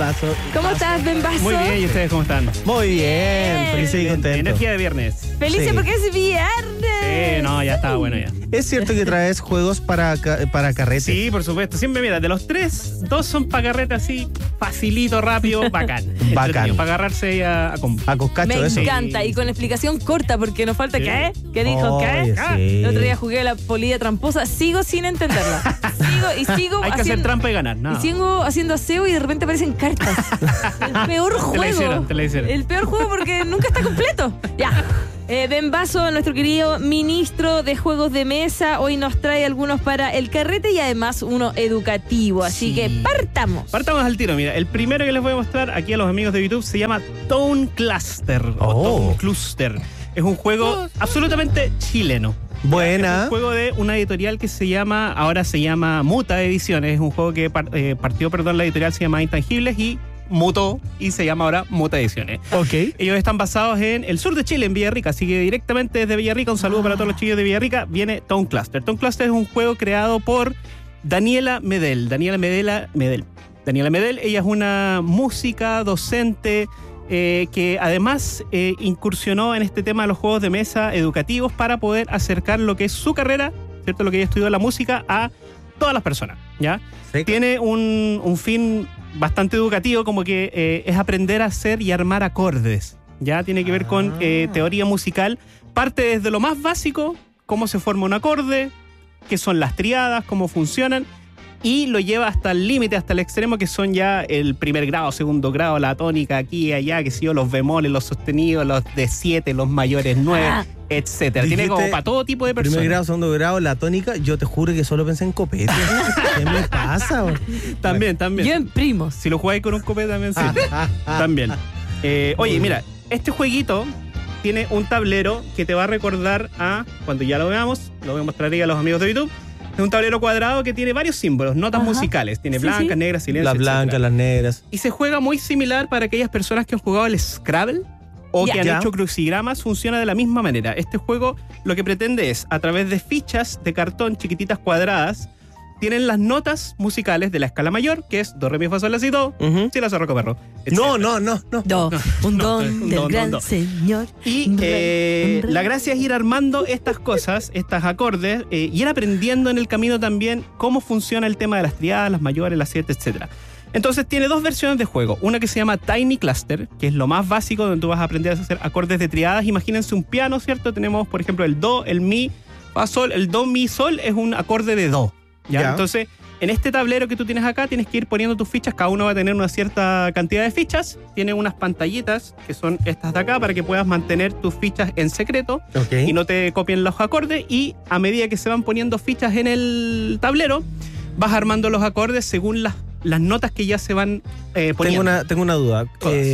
Vaso. ¿Cómo estás, Ben Vaso? Muy bien, ¿y ustedes cómo están? Muy bien, feliz y contento. Energía de viernes. Felices Sí. porque es viernes. Sí, no, ya estaba bueno ya. ¿Es cierto que traes juegos para carretes? Sí, por supuesto. Siempre, mira, de los 3, 2 son para carrete así, facilito, rápido, bacán. Entretenido, para agarrarse y a A coscacho Me eso. encanta, y con explicación corta, porque nos falta Sí. ¿qué? ¿Qué dijo? Oye, ¿Qué? sí. El otro día jugué a la polilla tramposa, sigo sin entenderla. Sigo Hay que hacer haciendo, trampa y ganar, ¿no? y sigo haciendo aseo y de repente aparecen cartas. El peor juego. Te la hicieron. El peor juego porque nunca está completo. Ya. Ben Vaso, nuestro querido ministro de Juegos de Mesa, hoy nos trae algunos para el carrete y además uno educativo. Así Sí. que partamos. Partamos al tiro, mira. El primero que les voy a mostrar aquí a los amigos de YouTube se llama Tone Cluster o Oh. Tone Cluster. Es un juego absolutamente chileno. Buena. Es un juego de una editorial que ahora se llama Muta Ediciones. Es un juego que partió, la editorial se llama Intangibles y mutó y se llama ahora Muta Ediciones. Ok. Ellos están basados en el sur de Chile, en Villarrica, así que directamente desde Villarrica, un saludo para todos los chillos de Villarrica, viene Tone Cluster. Tone Cluster es un juego creado por Daniela Medel. Daniela Medel, ella es una música, docente, que además incursionó en este tema de los juegos de mesa educativos para poder acercar lo que es su carrera, ¿cierto? Lo que ella estudió la música a todas las personas, ¿ya? Sí. Tiene un fin bastante educativo, como que es aprender a hacer y armar acordes, ¿ya? Tiene que ver con teoría musical. Parte desde lo más básico, cómo se forma un acorde, qué son las triadas, cómo funcionan, y lo lleva hasta el límite, hasta el extremo, que son ya el primer grado, segundo grado, la tónica aquí y allá, que sé yo, los bemoles, los sostenidos, los de 7, los mayores 9, etcétera. Tiene como para todo tipo de personas. Primer grado, segundo grado, la tónica, yo te juro que solo pensé en copete. ¿Qué me pasa? También. Yo en primos. Si lo jugáis con un copete también sirve. También. Oye, mira, este jueguito tiene un tablero que te va a recordar a, cuando ya lo veamos, lo voy a mostrar ahí a los amigos de YouTube. Es un tablero cuadrado que tiene varios símbolos, notas Ajá. musicales. Tiene Sí, blancas, sí. negras, silencio, Las blancas, etcétera. las negras. Y se juega muy similar para aquellas personas que han jugado el Scrabble o Ya. que han Ya. hecho crucigramas. Funciona de la misma manera. Este juego lo que pretende es, a través de fichas de cartón chiquititas cuadradas, tienen las notas musicales de la escala mayor, que es do, re, mi, fa, sol, la, si, do, Ujú. si, la, sol, roco, perro, No. Un don del gran no. señor. Y Un rey. la gracia es ir armando estas cosas, estos acordes, y ir aprendiendo en el camino también cómo funciona el tema de las triadas, las mayores, las 7, etc. Entonces tiene dos versiones de juego. Una que se llama Tiny Cluster, que es lo más básico, donde tú vas a aprender a hacer acordes de triadas. Imagínense un piano, ¿cierto? Tenemos, por ejemplo, el do, el mi, fa, sol. El do, mi, sol es un acorde de do. ¿Ya? Ya. Entonces, en este tablero que tú tienes acá, tienes que ir poniendo tus fichas. Cada uno va a tener una cierta cantidad de fichas. Tiene unas pantallitas, que son estas de acá, para que puedas mantener tus fichas en secreto Ok. y no te copien los acordes. Y a medida que se van poniendo fichas en el tablero, vas armando los acordes según las notas que ya se van poniendo. Tengo una duda. Todas.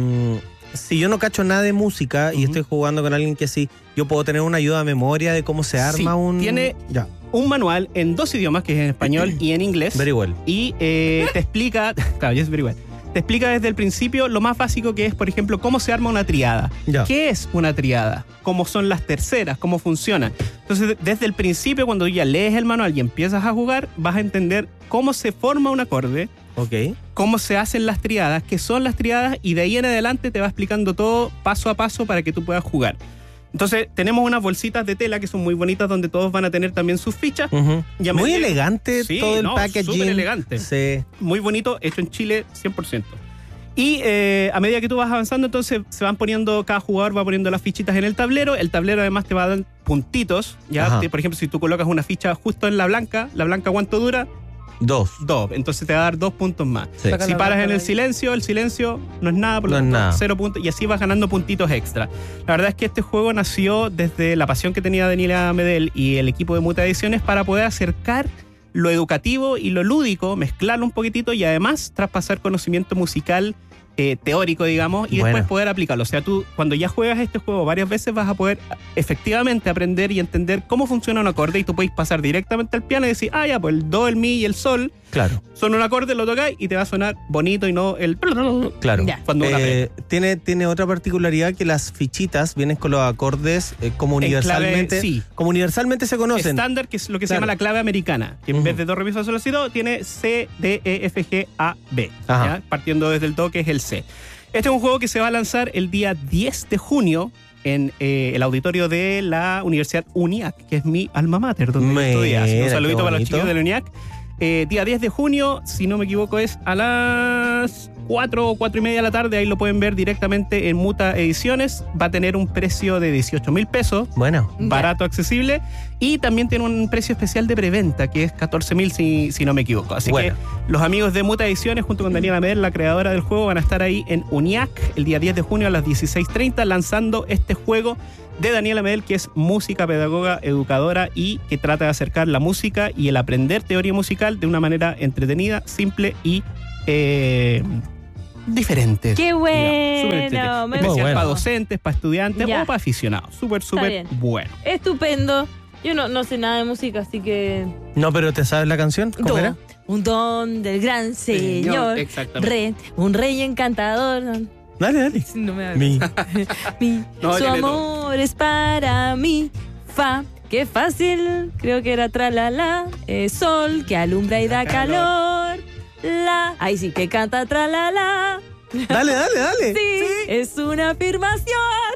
Si yo no cacho nada de música y estoy jugando con alguien que sí, yo puedo tener una ayuda de memoria de cómo se arma Sí, un... tiene- Ya, Un manual en 2 idiomas, que es en español y en inglés. very well. Y te explica, claro, yes, very well. Te explica desde el principio lo más básico que es, por ejemplo, cómo se arma una triada. Ya. ¿Qué es una triada? ¿Cómo son las terceras? ¿Cómo funcionan? Entonces, desde el principio, cuando ya lees el manual y empiezas a jugar, vas a entender cómo se forma un acorde, Ok. cómo se hacen las triadas, qué son las triadas, y de ahí en adelante te va explicando todo paso a paso para que tú puedas jugar. Entonces, tenemos unas bolsitas de tela que son muy bonitas, donde todos van a tener también sus fichas. Ujú. Y a Muy medida- elegante Sí, todo el no, packaging. súper elegante. Sí. Muy bonito, hecho en Chile 100%. Y a medida que tú vas avanzando, entonces se van poniendo, cada jugador va poniendo las fichitas en el tablero. El tablero además te va a dar puntitos. ¿Ya? Ajá. Por ejemplo, si tú colocas una ficha justo en la blanca ¿cuánto dura? 2. 2. Entonces te va a dar 2 puntos más. Sí. Saca Si la paras blanca en de el ahí. silencio no es nada, por lo No es tanto, nada. 0 puntos. Y así vas ganando puntitos extra. La verdad es que este juego nació desde la pasión que tenía Daniela Medel y el equipo de Muta Ediciones para poder acercar lo educativo y lo lúdico, mezclarlo un poquitito y además traspasar conocimiento musical teórico, digamos, y Buena. después poder aplicarlo. O sea, tú cuando ya juegas este juego varias veces vas a poder efectivamente aprender y entender cómo funciona un acorde, y tú puedes pasar directamente al piano y decir, ya, pues el do, el mi y el sol Claro. Son un acorde, lo tocáis y te va a sonar bonito y no el... Claro. Ya. Cuando uno aprieta. Tiene otra particularidad que las fichitas vienen con los acordes como universalmente, clave, sí. como universalmente se conocen. Estándar, que es lo que se Claro. llama la clave americana, que en vez de do, re, mi, fa, sol, la, si, do, tiene C, D, E, F, G, A, B. Ajá. ¿Ya? Partiendo desde el do, que es el C. Este es un juego que se va a lanzar el día 10 de junio en el auditorio de la Universidad UNIAC, que es mi alma mater, donde yo estudié. Así que un Mira, saludito qué para los bonito. chicos de la UNIAC. Día 10 de junio, si no me equivoco, es a las 4 o 4 y media de la tarde. Ahí lo pueden ver directamente en Muta Ediciones. Va a tener un precio de 18,000 pesos. Bueno, Barato, accesible. Y también tiene un precio especial de preventa, que es 14,000 si no me equivoco. Así Bueno. que los amigos de Muta Ediciones, junto con Daniela Medel, la creadora del juego, van a estar ahí en UNIAC el día 10 de junio a las 16:30 lanzando este juego de Daniela Medel, que es música, pedagoga, educadora y que trata de acercar la música y el aprender teoría musical de una manera entretenida, simple y diferente. ¡Qué digamos. bueno! Súper entretenido. Me Especial gusta. para docentes, para estudiantes Ya. o para aficionados. Súper bien. bueno. Estupendo. Yo no sé nada de música, así que... no, pero ¿te sabes la canción? ¿Cómo era? Un don del gran señor. Exactamente. Un rey encantador. Dale, dale. No me Mi. No, Su léelo. amor es para mí. Fa, qué fácil. Creo que era tralala. Sol, que alumbra y da calor. La, ahí sí que canta tralala. Dale, dale, dale. Sí, es una afirmación.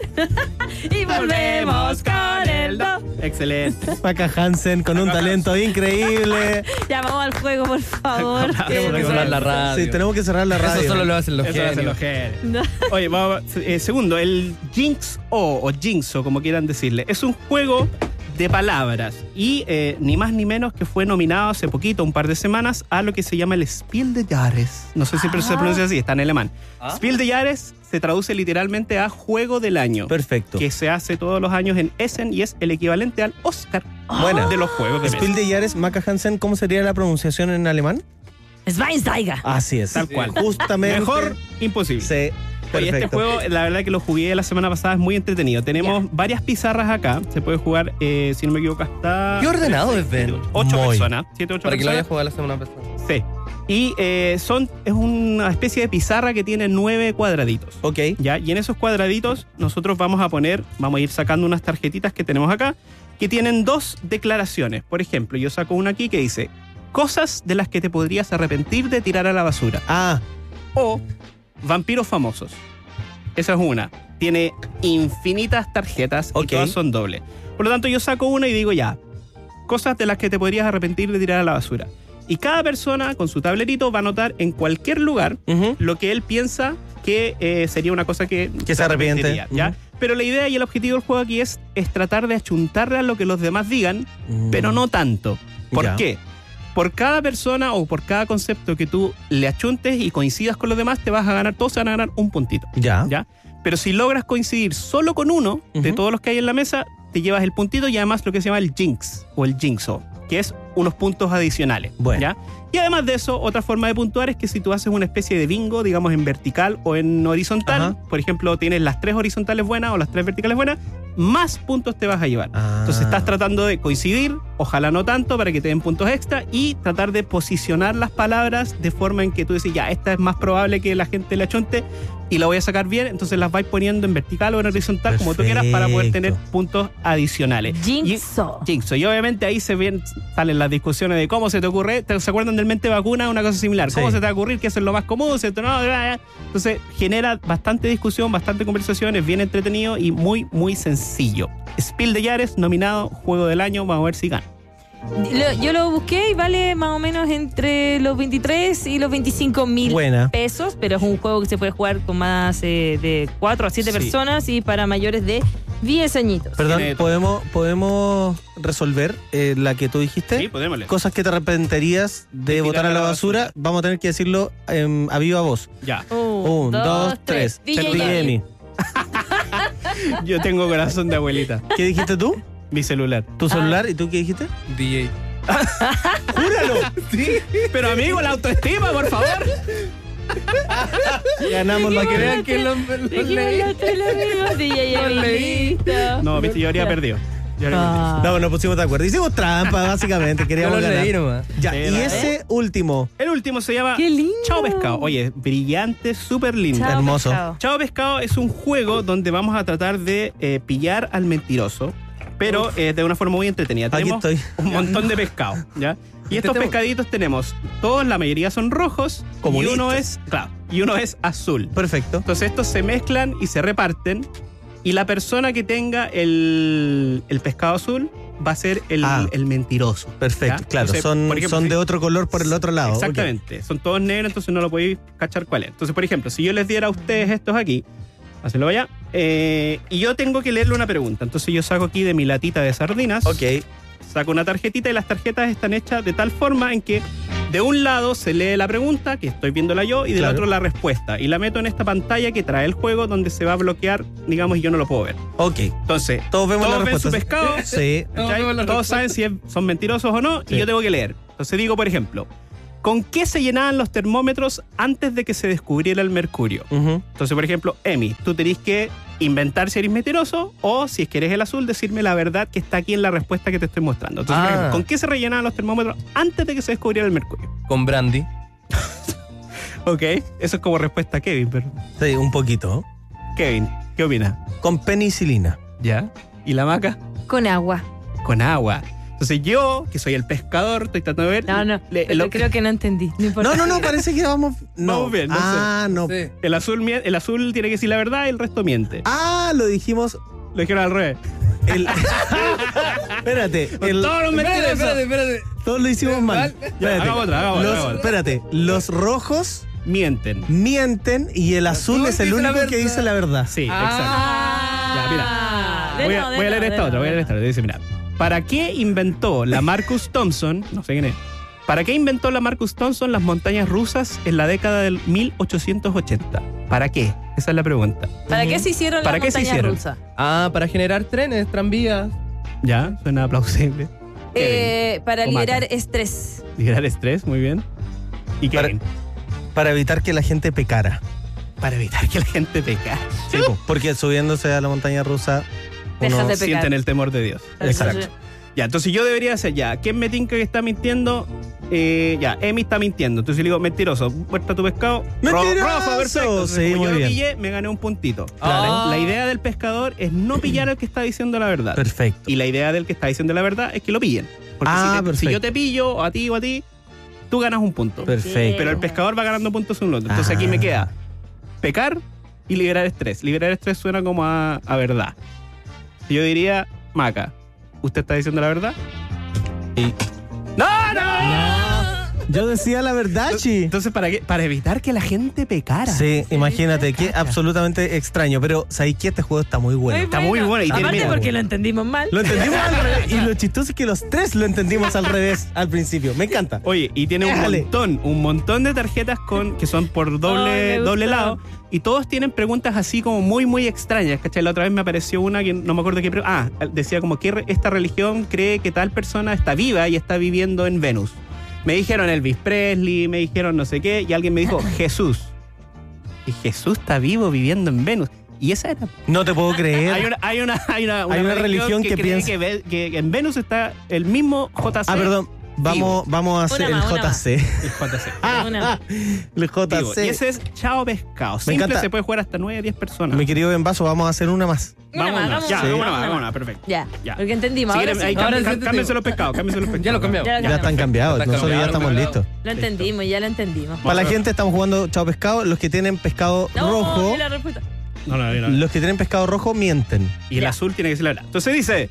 Y volvemos con el do. Excelente. Maca Hansen con un talento increíble. Ya vamos al juego, por favor. Tenemos que cerrar la radio. Sí, tenemos que cerrar la radio. Eso solo lo hacen los Eso hacen genios. los genios. No. Oye, vamos, segundo, el Jinx-O o Jinx-O, como quieran decirle, es un juego de palabras y ni más ni menos que fue nominado hace poquito, un par de semanas, a lo que se llama el Spiel des Jahres. No sé si se pronuncia así, está en alemán. Spiel des Jahres se traduce literalmente a Juego del Año, Perfecto. que se hace todos los años en Essen y es el equivalente al Oscar Buena. de los juegos de mesa. Spiel de Jahres, Maca Hansen, ¿cómo sería la pronunciación en alemán? Schweinsteiger. Así es. Tal cual. Justamente. Mejor imposible. Sí. Oye, este Perfecto. juego, la verdad que lo jugué la semana pasada, es muy entretenido. Tenemos varias pizarras acá. Se puede jugar, si no me equivoco, hasta... Qué ordenado es Ben. 8 Muy. personas. 7, 8 Para que lo haya personas. jugado la semana pasada. Sí. Y es una especie de pizarra que tiene 9 cuadraditos. Ok. ¿Ya? Y en esos cuadraditos nosotros vamos a ir sacando unas tarjetitas que tenemos acá que tienen 2 declaraciones. Por ejemplo, yo saco una aquí que dice: cosas de las que te podrías arrepentir de tirar a la basura. Ah, O vampiros famosos. Esa es una. Tiene infinitas tarjetas Ok. y todas son dobles. Por lo tanto, yo saco una y digo ya, cosas de las que te podrías arrepentir de tirar a la basura. Y cada persona con su tablerito va a anotar en cualquier lugar ujú. lo que él piensa que sería una cosa que se arrepiente. arrepentiría, ¿ya? Ujú. Pero la idea y el objetivo del juego aquí es tratar de achuntarle a lo que los demás digan, pero no tanto. ¿Por Ya. qué? Por cada persona o por cada concepto que tú le achuntes y coincidas con los demás, te vas a ganar, todos se van a ganar un puntito. Ya. ¿Ya? Pero si logras coincidir solo con uno de Ujú. todos los que hay en la mesa, te llevas el puntito y además lo que se llama el jinx o el jinxo, que es unos puntos adicionales. Bueno. ¿Ya? Y además de eso, otra forma de puntuar es que si tú haces una especie de bingo, digamos en vertical o en horizontal, Ajá. por ejemplo, tienes las 3 horizontales buenas o las 3 verticales buenas, más puntos te vas a llevar. Ah. Entonces estás tratando de coincidir, ojalá no tanto para que te den puntos extra, y tratar de posicionar las palabras de forma en que tú dices, ya, esta es más probable que la gente la achunte y la voy a sacar bien, entonces las vais poniendo en vertical o en horizontal, como tú quieras, para poder tener Perfecto. puntos adicionales. Jinxo. Jinxo. Y obviamente ahí salen las discusiones de cómo se te ocurre. ¿Se acuerdan del mente vacuna? Una cosa similar. ¿Cómo Sí. se te va a ocurrir? Que eso es lo más común, ¿cierto? No, entonces genera bastante discusión, bastante conversación, es bien entretenido y muy, muy sencillo. Spiel des Jahres, nominado Juego del Año. Vamos a ver si gana. Yo lo busqué y vale más o menos entre los 23 y los 25,000 Buena. pesos, pero es un juego que se puede jugar con más de 4 a 7 Sí. personas y para mayores de 10 añitos. Perdón, Tiene- ¿podemos resolver la que tú dijiste? Sí, podémosle. Cosas que te arrepentirías de tirar botar a la basura. Vamos a tener que decirlo a viva voz. Ya. 1, 2, 3. DJ Yemi. Yo tengo corazón de abuelita. ¿Qué dijiste tú? Mi celular. ¿Tu celular? ¿Y tú qué dijiste? DJ. ¡Júralo! Sí. Pero amigo, la autoestima, por favor. Ganamos la que vean Vean que lo Dijimos leí. los tres amigos, DJ Lo leí. listo. No, viste, yo habría Ya. perdido. Yo le mentí. No, nos pusimos de acuerdo. Hicimos trampa, básicamente. Yo Queríamos lo leí ganar. nomás. Ya, Sí, y la ese último, El último se llama ¡Qué lindo! Chao Pescado. Oye, brillante, súper lindo. Chao, hermoso. pescado. Chao Pescado es un juego donde vamos a tratar de pillar al mentiroso, pero de una forma muy entretenida. Aquí Tenemos estoy. un montón de pescado, ¿ya? Y estos Intentemos. pescaditos tenemos, todos, la mayoría son rojos, y Comunistas. uno es azul. Perfecto. Entonces estos se mezclan y se reparten, y la persona que tenga el pescado azul va a ser el mentiroso. Perfecto. ¿ya? Claro, Entonces, son, por ejemplo, son si- de otro color por el otro lado. Exactamente. Son todos negros, entonces no lo podéis cachar cuál es. Entonces, por ejemplo, si yo les diera a ustedes estos aquí, hácenlo allá, y yo tengo que leerle una pregunta. Entonces yo saco aquí de mi latita de sardinas, Ok. saco una tarjetita y las tarjetas están hechas de tal forma en que de un lado se lee la pregunta, que estoy viéndola yo, y del Claro. otro la respuesta. Y la meto en esta pantalla que trae el juego donde se va a bloquear, digamos, y yo no lo puedo ver. Ok. Entonces, Todos vemos la ven respuesta. su pescado, Sí. ¿cachai? vemos la Todos saben si son mentirosos o no, Sí. y yo tengo que leer. Entonces digo, por ejemplo, ¿con qué se llenaban los termómetros antes de que se descubriera el mercurio? Ujú. Entonces, por ejemplo, Emi, tú tenés que inventar si eres mentiroso, o si es que eres el azul, decirme la verdad que está aquí en la respuesta que te estoy mostrando. Entonces, por ejemplo, ¿con qué se rellenaban los termómetros antes de que se descubriera el mercurio? Con brandy. Ok, eso es como respuesta a Kevin, pero Sí, un poquito. Kevin, ¿qué opinas? Con penicilina. ¿Ya? ¿Y la maca? Con agua. Con agua. Entonces yo, que soy el pescador, estoy tratando de ver. No, lo- creo que no entendí. No importa. No, parece que vamos. No. Vamos bien, no sé. Ah, no. Sí. El azul tiene que decir la verdad y el resto miente. Ah, lo dijimos. Lo dijeron al revés. El... Espérate. Todos los mentirosos. Espérate. Todos lo hicimos mal. Ya, Espérate. hagamos otra, hagamos otra. Espérate. Los rojos Mienten. mienten y el azul azul es el dice la único que verdad. dice la verdad. Sí, Ah, Ya, de Voy nuevo, a de leer nuevo, esta de otra, voy a leer nuevo. esta otra. Dice, mira, ¿para qué inventó la Marcus Thompson, no sé quién es, ¿para qué inventó la Marcus Thompson las montañas rusas en la década del 1880? ¿Para qué? Esa es la pregunta. ¿Para qué se hicieron ¿Para las qué se montañas hicieron? rusas? Ah, para generar trenes, tranvías. Ya, suena plausible. Para O liberar Maca. estrés. Liberar estrés, muy bien. ¿Y Para- Kevin? Para evitar que la gente pecara. Para evitar que la gente peca. Sí, po, porque subiéndose a la montaña rusa. Dejas uno- de pecar. Sienten el temor de Dios. Exacto. Ya, entonces yo debería hacer ya. ¿Quién me tinca que está mintiendo? Ya, Emi está mintiendo. Entonces le digo, mentiroso, muestra tu pescado. ¡Mentiroso! Rojo, perfecto. Entonces, Sí, como muy yo lo bien. pillé, me gané un puntito. Claro. La idea del pescador es no pillar al que está diciendo la verdad. Perfecto. Y la idea del que está diciendo la verdad es que lo pillen. Porque Ah, si perfecto. yo te pillo, o a ti, tú ganas un punto. Perfecto. Pero el pescador va ganando puntos un otro. Entonces aquí me queda pecar y liberar estrés. Liberar estrés suena como a verdad. Yo diría, Maca, ¿usted está diciendo la verdad? Y- ¡No, no! Yo decía la verdad, Chi. Entonces, ¿para qué? Para evitar que la gente pecara. Sí, imagínate, que absolutamente extraño. Pero ¿sabéis qué? Este juego está muy bueno. Está muy bueno y tiene- Aparte mira, porque bueno. lo entendimos mal. Lo entendimos al revés. Y lo chistoso es que los tres lo entendimos al revés al principio. Me encanta. Oye, y tiene Déjale. un montón de tarjetas que son por Ay, me doble gustó. lado. Y todos tienen preguntas así como muy, muy extrañas. ¿Cachai? La otra vez me apareció una que no me acuerdo qué. Decía como que esta religión cree que tal persona está viva y está viviendo en Venus. Me dijeron Elvis Presley, me dijeron no sé qué, y alguien me dijo Jesús. Y Jesús está vivo viviendo en Venus. Y esa era. No te puedo creer. Hay una religión que cree piensa- que en Venus está el mismo JC. Ah, perdón. Vamos a hacer Una el más, una JC. El JC. Una. El Vivo. JC. Y ese es Chao Pescado. Me Simple, encanta. se puede jugar hasta 9 a 10 personas. Mi querido Benvaso, vamos a hacer una más. Una más, Vámonos. Ya, sí. vámonos, perfecto. Ya, Ya. porque entendimos. Si Ahora quieren, ahí sí. Ahora sí, cámbiense los pescados, cámbiense los pescados. Ya lo cambiamos. Ya lo Ya están cambiados. Está Nosotros ya cambiado, estamos cambiado. listos. Lo entendimos, ya lo entendimos. Para la gente estamos jugando Chao Pescado. Los que tienen pescado rojo, di la respuesta. No. los que tienen pescado rojo mienten. Y el Ya. azul tiene que ser la verdad. Entonces dice,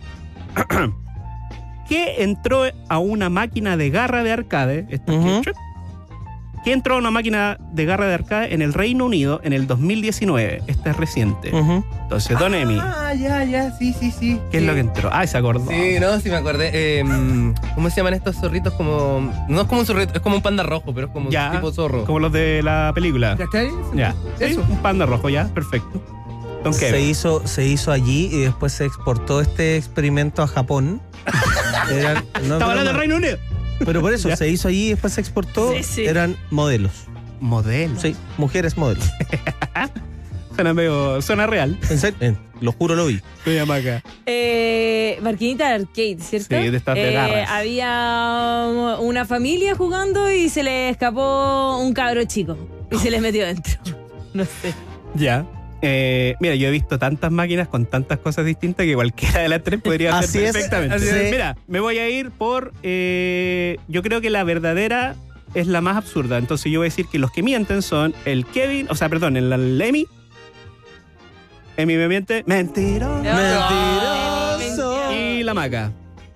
¿qué entró a una máquina de garra de arcade? Esta Ujú. aquí, ¿qué entró a una máquina de garra de arcade en el Reino Unido en el 2019? Esta es reciente. Ujú. Entonces, Don Emi, Ah, ya, sí. ¿qué es lo que entró? Ah, se acordó. Sí, no, sí me acordé. ¿Cómo se llaman estos zorritos? Como. No es como un zorrito, es como un panda rojo, pero es como Ya, tipo zorro. como los de la película. ¿Cachai? Ya, Eso. un panda rojo, ya, perfecto. Don Kevin. Se hizo allí y después se exportó este experimento a Japón. Eran- no, Estaba hablando del broma, Reino Unido. pero por eso Ya. se hizo allí y después se exportó. Sí, sí. Eran modelos. Modelo. Sí, mujeres modelos. Suena real. En serio, lo juro, lo vi. Doña Maca. Maquinita de arcade, ¿cierto? Sí, de estas de garras. Había una familia jugando y se le escapó un cabro chico y se les metió dentro. No sé. Ya. Mira, yo he visto tantas máquinas con tantas cosas distintas que cualquiera de las tres podría Así hacer es. perfectamente. Así es. Mira, me voy a ir por... yo creo que la verdadera es la más absurda. Entonces yo voy a decir que los que mienten son el Kevin, el Emi. Emi me miente. Mentiroso. Mentiroso. Y la Maca.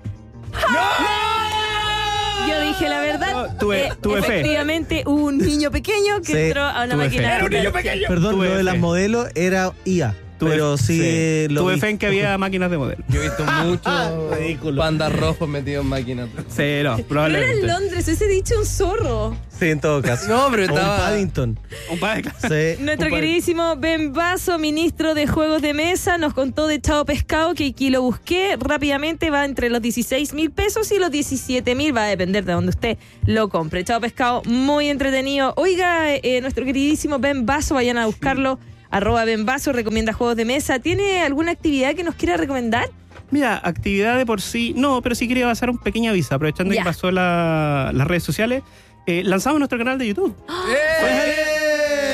Yo dije la verdad. No, tuve fe. Efectivamente, hubo un niño pequeño que Sí, entró a una tuve máquina fe. de arcade. Perdón, Tuve lo de las fe. modelos era IA. Pero sí, lo Tuve vi. fe en que había máquinas de modelo. Yo he visto muchos Ridículo. pandas rojos metidos en máquinas. Sí, no, Pero era probablemente. en Londres, ese dicho un zorro. Sí, en todo caso. No, pero O un estaba... Paddington. Un par de clases. Sí. Nuestro Un par- queridísimo Ben Basso, ministro de Juegos de Mesa, nos contó de Chao Pescado, que aquí lo busqué rápidamente, va entre los 16.000 pesos y los 17.000, va a depender de donde usted lo compre. Chao Pescado, muy entretenido. Oiga, nuestro queridísimo Ben Basso, vayan a buscarlo, @Ben Basso, recomienda juegos de mesa. ¿Tiene alguna actividad que nos quiera recomendar? Mira, actividad de por sí, no, pero sí quería pasar un pequeño aviso, aprovechando Ya. que pasó las redes sociales. Lanzamos nuestro canal de YouTube. ¡Eh!